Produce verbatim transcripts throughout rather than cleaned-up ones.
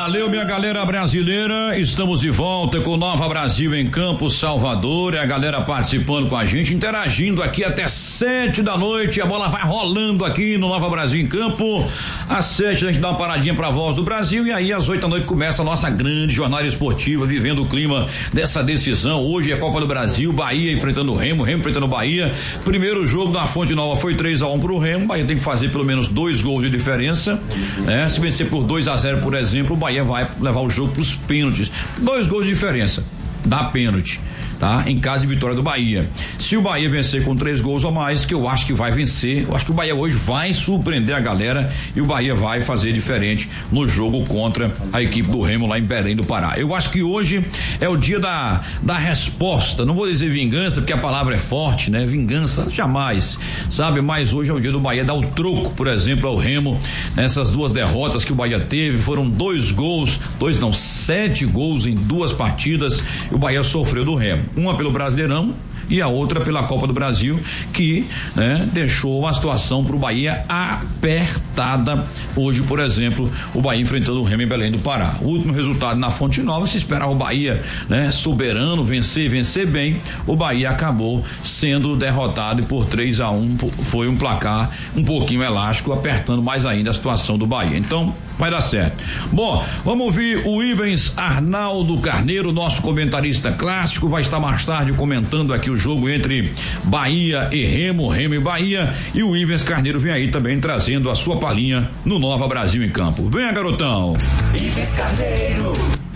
Valeu, minha galera brasileira, estamos de volta com Nova Brasil em Campo Salvador, e a galera participando com a gente, interagindo aqui até sete da noite, a bola vai rolando aqui no Nova Brasil em Campo. Às sete a gente dá uma paradinha pra Voz do Brasil, e aí às oito da noite começa a nossa grande jornada esportiva, vivendo o clima dessa decisão. Hoje é Copa do Brasil, Bahia enfrentando o Remo, Remo enfrentando o Bahia. Primeiro jogo da Fonte Nova foi três a um pro Remo, Bahia tem que fazer pelo menos dois gols de diferença, né? Se vencer por dois a zero, por exemplo, o Bahia vai levar o jogo pros pênaltis. Dois gols de diferença, dá pênalti, tá? Em caso de vitória do Bahia. Se o Bahia vencer com três gols ou mais, que eu acho que vai vencer, eu acho que o Bahia hoje vai surpreender a galera e o Bahia vai fazer diferente no jogo contra a equipe do Remo lá em Belém do Pará. Eu acho que hoje é o dia da, da resposta, não vou dizer vingança porque a palavra é forte, né? Vingança jamais, sabe? Mas hoje é o dia do Bahia dar o troco, por exemplo, ao Remo, nessas duas derrotas que o Bahia teve, foram dois gols, dois não, sete gols em duas partidas e o Bahia sofreu do Remo. Uma pelo Brasileirão e a outra pela Copa do Brasil, que, né, deixou uma situação pro Bahia apertada hoje, por exemplo, o Bahia enfrentando o Remo em Belém do Pará. O último resultado na Fonte Nova, se esperava o Bahia, né, soberano, vencer, vencer bem, o Bahia acabou sendo derrotado e por três a um foi um placar um pouquinho elástico, apertando mais ainda a situação do Bahia. Então, vai dar certo. Bom, vamos ouvir o Ivens Arnaldo Carneiro, nosso comentarista clássico, vai estar mais tarde comentando aqui o jogo entre Bahia e Remo, Remo e Bahia, e o Ivens Carneiro vem aí também trazendo a sua palhinha no Nova Brasil em Campo. Venha, garotão. Ivens Carneiro.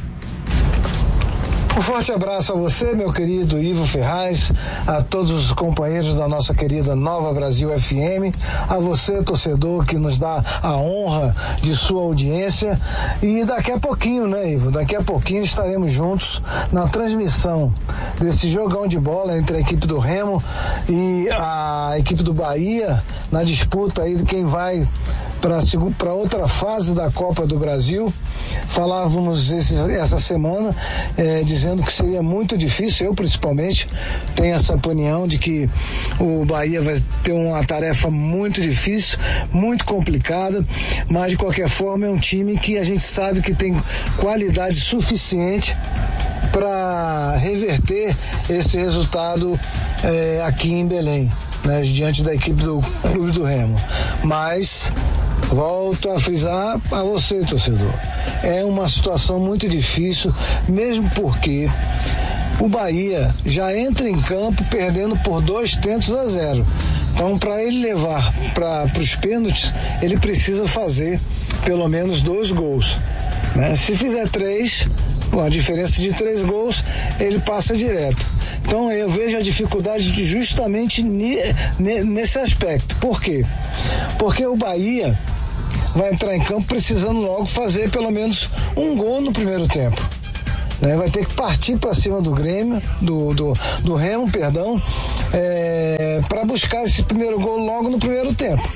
Um forte abraço a você, meu querido Ivo Ferraz, a todos os companheiros da nossa querida Nova Brasil F M, a você, torcedor, que nos dá a honra de sua audiência. E daqui a pouquinho, né, Ivo? Daqui a pouquinho estaremos juntos na transmissão desse jogão de bola entre a equipe do Remo e a equipe do Bahia, na disputa aí de quem vai para outra fase da Copa do Brasil. Falávamos esse, essa semana é, dizendo que seria muito difícil, eu principalmente tenho essa opinião de que o Bahia vai ter uma tarefa muito difícil, muito complicada, mas de qualquer forma é um time que a gente sabe que tem qualidade suficiente para reverter esse resultado é, aqui em Belém, né, diante da equipe do Clube do Remo. Mas volto a frisar a você, torcedor, é uma situação muito difícil, mesmo porque o Bahia já entra em campo perdendo por dois tentos a zero. Então, para ele levar para os pênaltis, ele precisa fazer pelo menos dois gols, né? Se fizer três, com a diferença de três gols, ele passa direto. Então eu vejo a dificuldade de justamente nesse aspecto. Por quê? Porque o Bahia vai entrar em campo precisando logo fazer pelo menos um gol no primeiro tempo, né? Vai ter que partir para cima do Grêmio, do, do, do Remo, perdão, é, para buscar esse primeiro gol logo no primeiro tempo.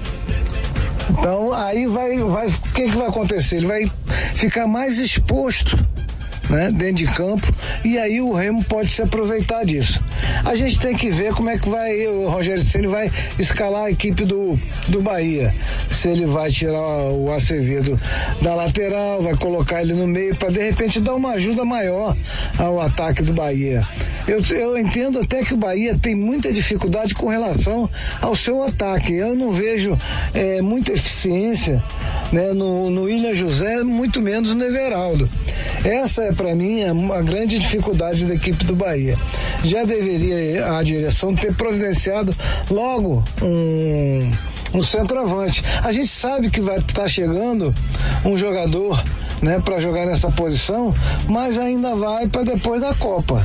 Então aí vai, vai, o que que vai acontecer? Ele vai ficar mais exposto, né, dentro de campo, e aí o Remo pode se aproveitar disso. A gente tem que ver como é que vai o Rogério Ceni vai escalar a equipe do, do Bahia, se ele vai tirar o Acevedo da lateral, vai colocar ele no meio para de repente dar uma ajuda maior ao ataque do Bahia. Eu, eu entendo até que o Bahia tem muita dificuldade com relação ao seu ataque. Eu não vejo é, muita eficiência, né, no, no William José, muito menos no Everaldo. Essa é para mim a, a grande dificuldade da equipe do Bahia. Já deveria a direção ter providenciado logo um, um centroavante. A gente sabe que vai estar tá chegando um jogador, né, para jogar nessa posição, mas ainda vai para depois da Copa.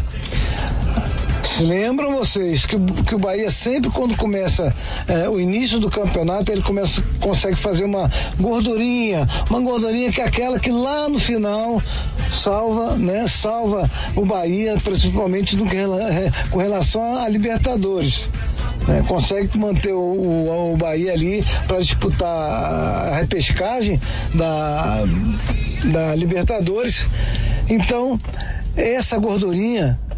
Lembram vocês que, que o Bahia sempre, quando começa é, o início do campeonato, ele começa, consegue fazer uma gordurinha, uma gordurinha que é aquela que lá no final salva, né, salva o Bahia, principalmente no, com relação a Libertadores. Né, consegue manter o, o, o Bahia ali para disputar a repescagem da, da Libertadores. Então, essa gordurinha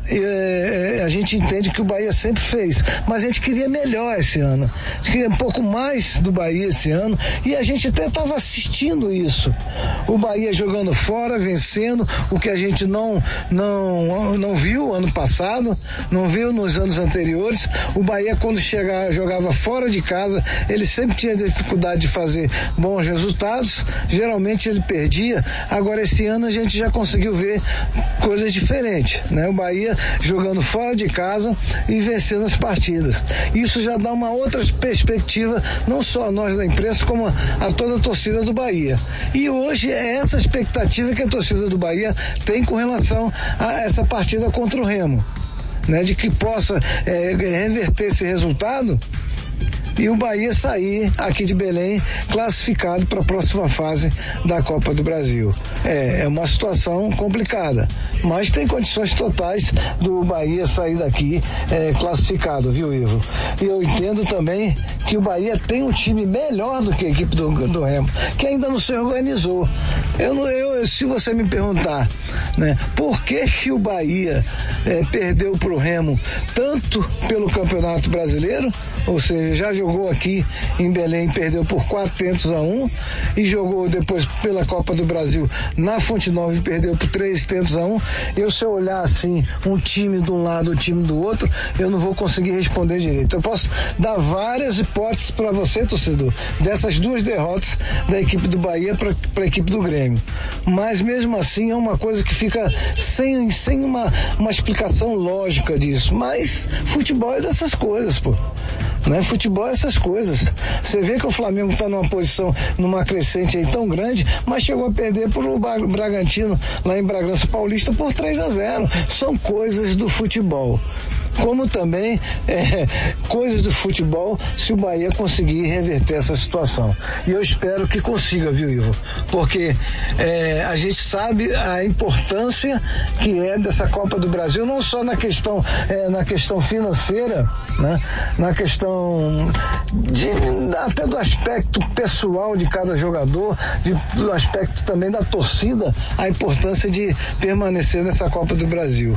é, a gente entende que o Bahia sempre fez, mas a gente queria melhor esse ano, a gente queria um pouco mais do Bahia esse ano, e a gente até estava assistindo isso, o Bahia jogando fora, vencendo, o que a gente não, não, não viu ano passado, não viu nos anos anteriores. O Bahia, quando chegava, jogava fora de casa, ele sempre tinha dificuldade de fazer bons resultados, geralmente ele perdia. Agora esse ano a gente já conseguiu ver coisas diferentes, né? O Bahia jogando fora de casa e vencendo as partidas. Isso já dá uma outra perspectiva, não só a nós da imprensa, como a, a toda a torcida do Bahia. E hoje é essa expectativa que a torcida do Bahia tem com relação a essa partida contra o Remo, né? De que possa é, reverter esse resultado e o Bahia sair aqui de Belém classificado para a próxima fase da Copa do Brasil. É, é uma situação complicada, mas tem condições totais do Bahia sair daqui é, classificado, viu, Ivo? E eu entendo também que o Bahia tem um time melhor do que a equipe do, do Remo, que ainda não se organizou. Eu, não, eu, se você me perguntar, né, por que que o Bahia é, perdeu para o Remo tanto pelo Campeonato Brasileiro, ou seja, já jogou aqui em Belém, perdeu por quatro tentos a um, e jogou depois pela Copa do Brasil na Fonte Nova e perdeu por três tentos a um. Eu, se eu olhar assim, um time de um lado, um time do outro, eu não vou conseguir responder direito. Eu posso dar várias hipóteses para você, torcedor, dessas duas derrotas da equipe do Bahia para a equipe do Grêmio. Mas mesmo assim é uma coisa que fica sem, sem uma, uma explicação lógica disso. Mas futebol é dessas coisas, pô. Né? Futebol é essas coisas. Você vê que o Flamengo está numa posição, numa crescente aí tão grande, mas chegou a perder para o Bragantino lá em Bragança Paulista por três a zero. São coisas do futebol. Como também é, coisas do futebol, se o Bahia conseguir reverter essa situação. E eu espero que consiga, viu, Ivo? Porque é, a gente sabe a importância que é dessa Copa do Brasil, não só na questão, é, na questão financeira, né? Na questão de, até do aspecto pessoal de cada jogador, de, do aspecto também da torcida, a importância de permanecer nessa Copa do Brasil.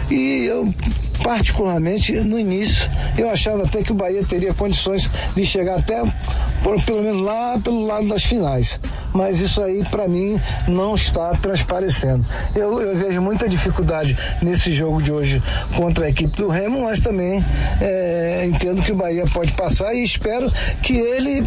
E eu, particularmente, no início, eu achava até que o Bahia teria condições de chegar até, por, pelo menos lá pelo lado das finais. Mas isso aí, para mim, não está transparecendo. Eu, eu vejo muita dificuldade nesse jogo de hoje contra a equipe do Remo, mas também é, entendo que o Bahia pode passar e espero que ele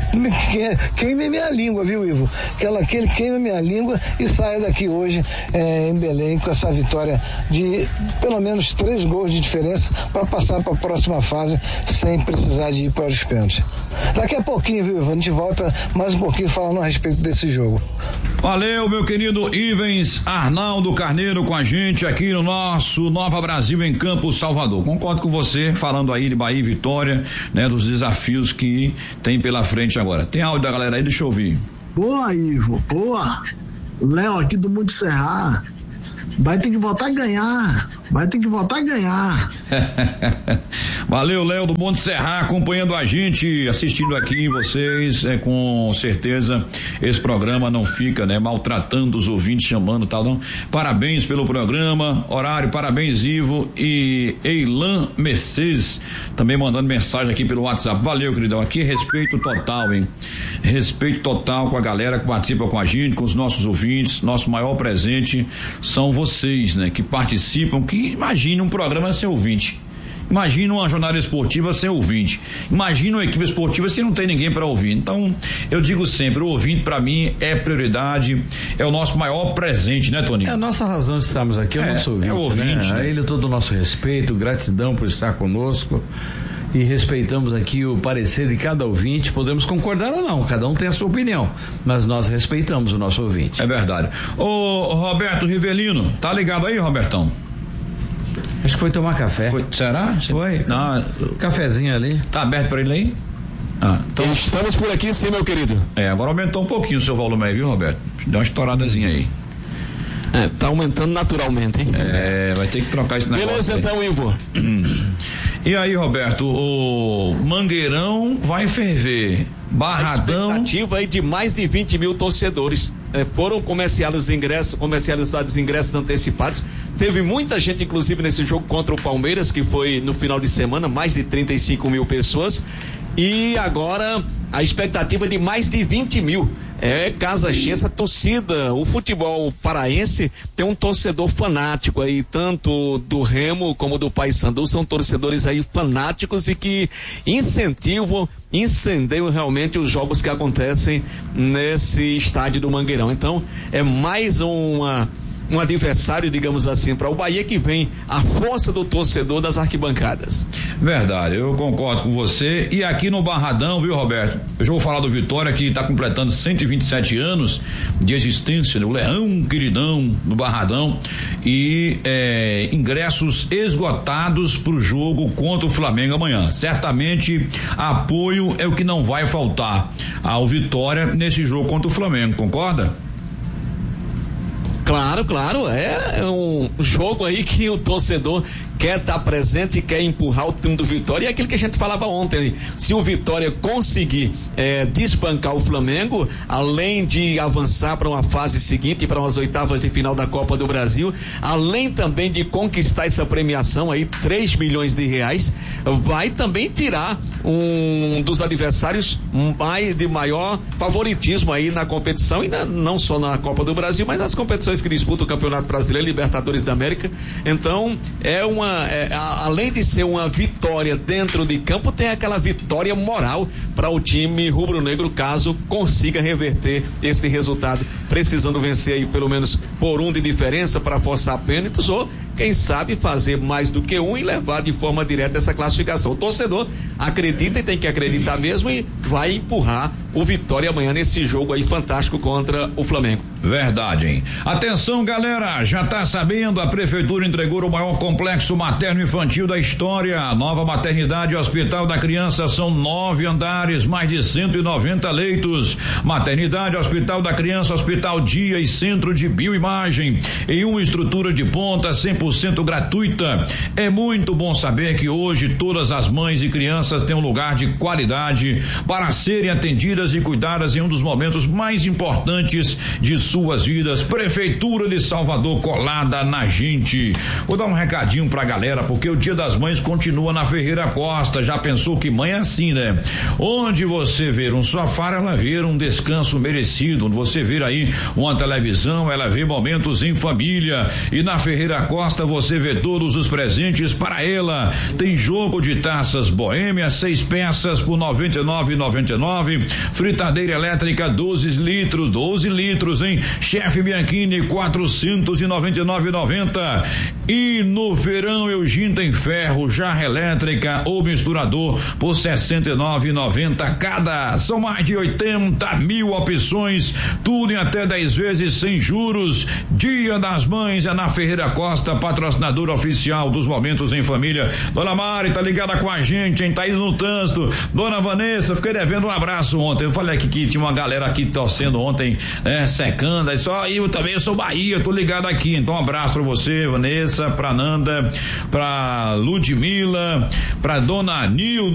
queime minha língua, viu, Ivo? Que, ela, que ele queime minha língua e saia daqui hoje é, em Belém com essa vitória de pelo menos três gols de diferença para passar para a próxima fase sem precisar de ir para os pênaltis. Daqui a pouquinho, viu, Ivo? A gente volta mais um pouquinho falando a respeito desse jogo. Valeu, meu querido Ivens Arnaldo Carneiro com a gente aqui no nosso Nova Brasil em Campos, Salvador. Concordo com você, falando aí de Bahia e Vitória, né, dos desafios que tem pela frente agora. Tem áudio da galera aí, deixa eu ouvir. Boa, Ivo, boa. Léo aqui do Monte Serra. Vai ter que voltar a ganhar. Vai ter que voltar a ganhar. Valeu, Léo do Monte Serra, acompanhando a gente, assistindo aqui vocês, é, com certeza esse programa não fica, né, maltratando os ouvintes, chamando tal, não. Parabéns pelo programa, horário, parabéns, Ivo e Eilan Mercedes, também mandando mensagem aqui pelo WhatsApp. Valeu, queridão, aqui respeito total, hein, respeito total com a galera que participa com a gente, com os nossos ouvintes. Nosso maior presente são vocês, né, que participam, que imagina um programa sem ouvinte. Imagina uma jornada esportiva sem ouvinte. Imagina uma equipe esportiva sem não ter ninguém para ouvir. Então, eu digo sempre, o ouvinte para mim é prioridade, é o nosso maior presente, né, Toninho? É a nossa razão de estarmos aqui, é o é, nosso ouvinte, é o ouvinte, né? A ele todo o nosso respeito, gratidão por estar conosco. E respeitamos aqui o parecer de cada ouvinte, podemos concordar ou não, cada um tem a sua opinião, mas nós respeitamos o nosso ouvinte. É verdade. Ô, Roberto Rivelino, tá ligado aí, Robertão? Acho que foi tomar café. Foi, será? Foi. Não, cafezinho ali. Tá aberto pra ele aí? Ah, então estamos por aqui sim, meu querido. É, agora aumentou um pouquinho o seu volume aí, viu, Roberto? Dá uma estouradazinha aí. É, tá aumentando naturalmente, hein? É, vai ter que trocar esse negócio. Beleza, então, Ivo. Hum. E aí, Roberto, o Mangueirão vai ferver. Barradão. A expectativa aí de mais de vinte mil torcedores. É, foram comercializados ingressos, comercializados ingressos antecipados. Teve muita gente, inclusive, nesse jogo contra o Palmeiras, que foi no final de semana, mais de trinta e cinco mil pessoas. E agora a expectativa de mais de vinte mil. É casa cheia, essa torcida. O futebol paraense tem um torcedor fanático aí, tanto do Remo como do Paysandu, são torcedores aí fanáticos e que incentivam, incendeiam realmente os jogos que acontecem nesse estádio do Mangueirão. Então, é mais uma um adversário, digamos assim, para o Bahia, que vem a força do torcedor das arquibancadas. Verdade, eu concordo com você. E aqui no Barradão, viu, Roberto? Eu já vou falar do Vitória, que está completando cento e vinte e sete anos de existência, né? O Leão Queridão no Barradão, e é, ingressos esgotados para o jogo contra o Flamengo amanhã. Certamente apoio é o que não vai faltar ao Vitória nesse jogo contra o Flamengo, concorda? Claro, claro, é um jogo aí que o torcedor quer estar presente e quer empurrar o time do Vitória, e é aquilo que a gente falava ontem, se o Vitória conseguir é, desbancar o Flamengo, além de avançar para uma fase seguinte, para umas oitavas de final da Copa do Brasil, além também de conquistar essa premiação aí, três milhões de reais, vai também tirar um dos adversários mais, de maior favoritismo aí na competição, e na, não só na Copa do Brasil, mas nas competições que disputam o Campeonato Brasileiro, Libertadores da América. Então, é uma É, a, além de ser uma vitória dentro de campo, tem aquela vitória moral para o time rubro-negro, caso consiga reverter esse resultado, precisando vencer aí pelo menos por um de diferença para forçar pênaltis, ou quem sabe fazer mais do que um e levar de forma direta essa classificação. O torcedor acredita e tem que acreditar mesmo, e vai empurrar o Vitória amanhã nesse jogo aí fantástico contra o Flamengo. Verdade, hein? Atenção, galera, já tá sabendo, a prefeitura entregou o maior complexo materno-infantil da história. A nova maternidade e hospital da criança são nove andares, mais de cento e noventa leitos. Maternidade, hospital da criança, hospital dia e centro de bioimagem em uma estrutura de ponta cem por cento gratuita. É muito bom saber que hoje todas as mães e crianças têm um lugar de qualidade para serem atendidas e cuidadas em um dos momentos mais importantes de suas vidas. Prefeitura de Salvador colada na gente. Vou dar um recadinho pra galera, porque o Dia das Mães continua na Ferreira Costa. Já pensou que mãe é assim, né? Onde você ver um sofá, ela vê um descanso merecido. Onde você ver aí uma televisão, ela vê momentos em família. E na Ferreira Costa você vê todos os presentes para ela. Tem jogo de taças Boêmia, seis peças por noventa e nove reais e noventa e nove centavos. Fritadeira elétrica doze litros, doze litros, hein? Chefe Bianchini quatrocentos e noventa e nove reais e noventa centavos. E no verão Eugênio tem ferro, jarra elétrica ou misturador por sessenta e nove reais e noventa centavos cada. São mais de oitenta mil opções, tudo em até dez vezes sem juros. Dia das Mães é na Ferreira Costa, patrocinadora oficial dos momentos em família. Dona Mari tá ligada com a gente, hein? Tá aí no trânsito. Dona Vanessa, fiquei devendo um abraço ontem. Eu falei aqui que tinha uma galera aqui torcendo ontem, né? Secando, aí só eu também, eu sou Bahia, tô ligado aqui. Então um abraço pra você, Vanessa, pra Nanda, pra Ludmila, pra Dona Nil